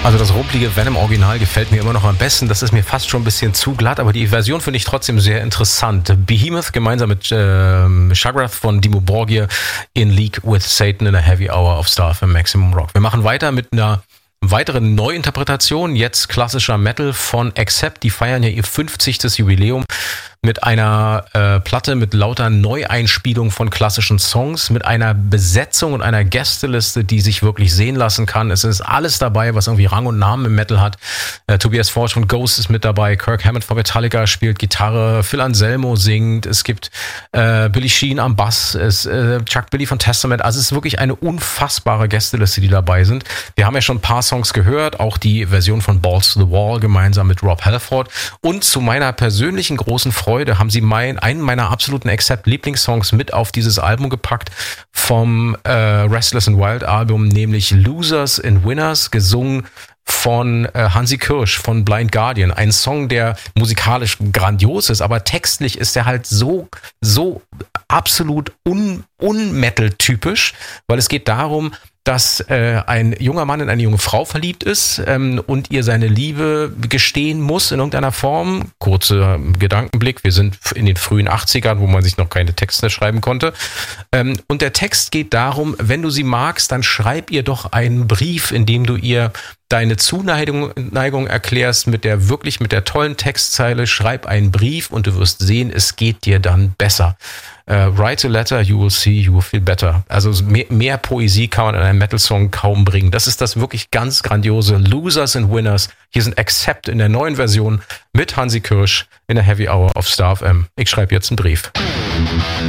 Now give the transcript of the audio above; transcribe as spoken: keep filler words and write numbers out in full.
Also das rumplige Venom-Original gefällt mir immer noch am besten. Das ist mir fast schon ein bisschen zu glatt, aber die Version finde ich trotzdem sehr interessant. Behemoth gemeinsam mit äh, Shaggoth von Dimmu Borgir in League with Satan in a Heavy Hour auf Star F M Maximum Rock. Wir machen weiter mit einer weiteren Neuinterpretation, jetzt klassischer Metal von Accept. Die feiern ja ihr fünfzigstes Jubiläum mit einer äh, Platte mit lauter Neueinspielung von klassischen Songs, mit einer Besetzung und einer Gästeliste, die sich wirklich sehen lassen kann. Es ist alles dabei, was irgendwie Rang und Namen im Metal hat. Äh, Tobias Forge von Ghost ist mit dabei, Kirk Hammett von Metallica spielt Gitarre, Phil Anselmo singt, es gibt äh, Billy Sheehan am Bass, es, äh, Chuck Billy von Testament. Also es ist wirklich eine unfassbare Gästeliste, die dabei sind. Wir haben ja schon ein paar Songs gehört, auch die Version von Balls to the Wall gemeinsam mit Rob Halford. Und zu meiner persönlichen großen Freude haben sie mein, einen meiner absoluten Accept-Lieblingssongs mit auf dieses Album gepackt vom äh, Restless and Wild Album, nämlich Losers and Winners, gesungen von äh, Hansi Kürsch von Blind Guardian. Ein Song, der musikalisch grandios ist, aber textlich ist er halt so, so absolut un, un-Metal-typisch, weil es geht darum, dass äh, ein junger Mann in eine junge Frau verliebt ist ähm, und ihr seine Liebe gestehen muss in irgendeiner Form. Kurzer Gedankenblick, wir sind in den frühen achtzigern, wo man sich noch keine Texte schreiben konnte. Ähm, und der Text geht darum, wenn du sie magst, dann schreib ihr doch einen Brief, in dem du ihr deine Zuneigung Neigung erklärst mit der wirklich mit der tollen Textzeile, schreib einen Brief und du wirst sehen, es geht dir dann besser. Uh, write a letter, you will see, you will feel better. Also mehr, mehr Poesie kann man in einem Metal-Song kaum bringen. Das ist das wirklich ganz grandiose Losers and Winners. Hier sind Accept in der neuen Version mit Hansi Kürsch in der Heavy Hour auf Star F M. Ich schreibe jetzt einen Brief.